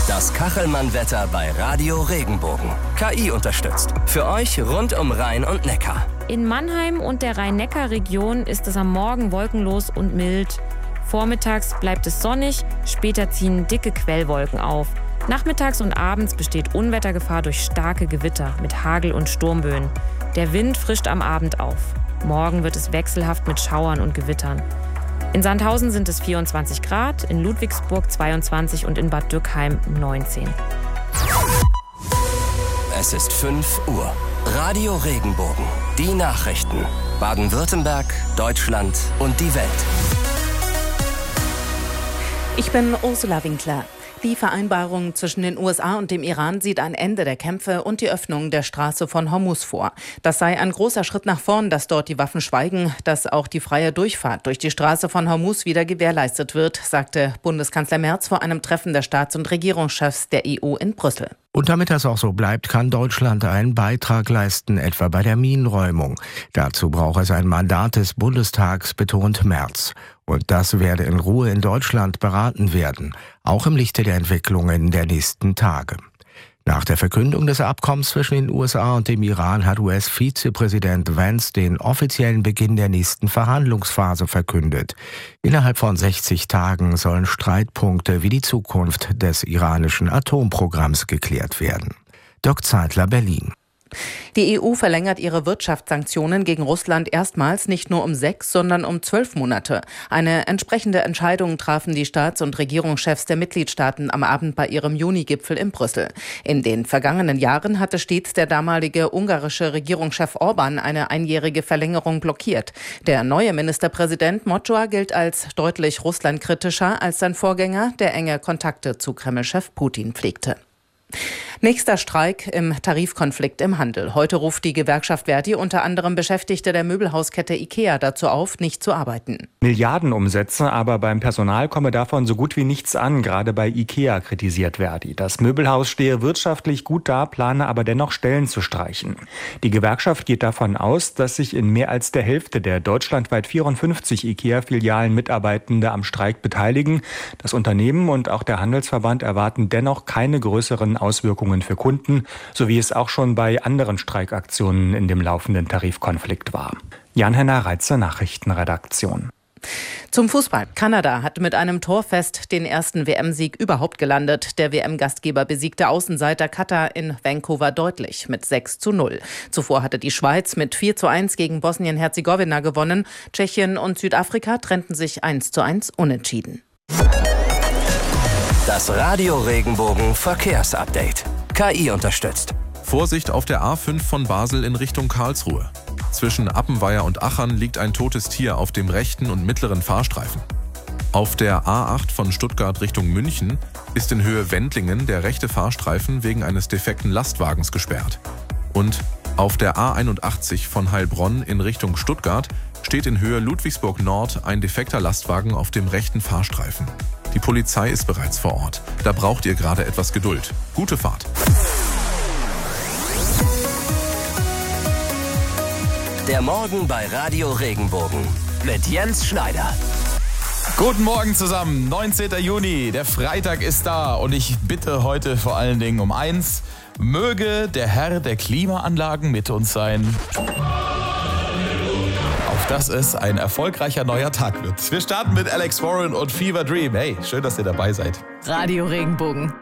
Das Kachelmann-Wetter bei Radio Regenbogen. KI unterstützt. Für euch rund um Rhein und Neckar. In Mannheim und der Rhein-Neckar-Region ist es am Morgen wolkenlos und mild. Vormittags bleibt es sonnig, später ziehen dicke Quellwolken auf. Nachmittags und abends besteht Unwettergefahr durch starke Gewitter mit Hagel und Sturmböen. Der Wind frischt am Abend auf. Morgen wird es wechselhaft mit Schauern und Gewittern. In Sandhausen sind es 24 Grad, in Ludwigsburg 22 und in Bad Dürkheim 19. Es ist 5 Uhr. Radio Regenbogen. Die Nachrichten. Baden-Württemberg, Deutschland und die Welt. Ich bin Ursula Winkler. Die Vereinbarung zwischen den USA und dem Iran sieht ein Ende der Kämpfe und die Öffnung der Straße von Hormuz vor. Das sei ein großer Schritt nach vorn, dass dort die Waffen schweigen, dass auch die freie Durchfahrt durch die Straße von Hormuz wieder gewährleistet wird, sagte Bundeskanzler Merz vor einem Treffen der Staats- und Regierungschefs der EU in Brüssel. Und damit das auch so bleibt, kann Deutschland einen Beitrag leisten, etwa bei der Minenräumung. Dazu braucht es ein Mandat des Bundestags, betont Merz. Und das werde in Ruhe in Deutschland beraten werden, auch im Lichte der Entwicklungen der nächsten Tage. Nach der Verkündung des Abkommens zwischen den USA und dem Iran hat US-Vizepräsident Vance den offiziellen Beginn der nächsten Verhandlungsphase verkündet. Innerhalb von 60 Tagen sollen Streitpunkte wie die Zukunft des iranischen Atomprogramms geklärt werden. Dirk Zeitler, Berlin. Die EU verlängert ihre Wirtschaftssanktionen gegen Russland erstmals nicht nur um 6, sondern um 12 Monate. Eine entsprechende Entscheidung trafen die Staats- und Regierungschefs der Mitgliedstaaten am Abend bei ihrem Juni-Gipfel in Brüssel. In den vergangenen Jahren hatte stets der damalige ungarische Regierungschef Orbán eine einjährige Verlängerung blockiert. Der neue Ministerpräsident Mocsoa gilt als deutlich russlandkritischer als sein Vorgänger, der enge Kontakte zu Kreml-Chef Putin pflegte. Nächster Streik im Tarifkonflikt im Handel. Heute ruft die Gewerkschaft Verdi unter anderem Beschäftigte der Möbelhauskette IKEA dazu auf, nicht zu arbeiten. Milliardenumsätze, aber beim Personal komme davon so gut wie nichts an. Gerade bei IKEA kritisiert Verdi. Das Möbelhaus stehe wirtschaftlich gut da, plane aber dennoch Stellen zu streichen. Die Gewerkschaft geht davon aus, dass sich in mehr als der Hälfte der deutschlandweit 54 IKEA-Filialen Mitarbeitende am Streik beteiligen. Das Unternehmen und auch der Handelsverband erwarten dennoch keine größeren Auswirkungen für Kunden, so wie es auch schon bei anderen Streikaktionen in dem laufenden Tarifkonflikt war. Jan-Henner Reitzer, Nachrichtenredaktion. Zum Fußball. Kanada hat mit einem Torfest den ersten WM-Sieg überhaupt gelandet. Der WM-Gastgeber besiegte Außenseiter Katar in Vancouver deutlich mit 6:0. Zuvor hatte die Schweiz mit 4:1 gegen Bosnien-Herzegowina gewonnen. Tschechien und Südafrika trennten sich 1:1 unentschieden. Das Radio Regenbogen Verkehrsupdate. KI unterstützt. Vorsicht auf der A5 von Basel in Richtung Karlsruhe. Zwischen Appenweier und Achern liegt ein totes Tier auf dem rechten und mittleren Fahrstreifen. Auf der A8 von Stuttgart Richtung München ist in Höhe Wendlingen der rechte Fahrstreifen wegen eines defekten Lastwagens gesperrt. Und auf der A81 von Heilbronn in Richtung Stuttgart steht in Höhe Ludwigsburg Nord ein defekter Lastwagen auf dem rechten Fahrstreifen. Die Polizei ist bereits vor Ort. Da braucht ihr gerade etwas Geduld. Gute Fahrt. Der Morgen bei Radio Regenbogen mit Jens Schneider. Guten Morgen zusammen, 19. Juni, der Freitag ist da und ich bitte heute vor allen Dingen um eins: Möge der Herr der Klimaanlagen mit uns sein, auf dass es ein erfolgreicher neuer Tag wird. Wir starten mit Alex Warren und Fever Dream. Hey, schön, dass ihr dabei seid. Radio Regenbogen.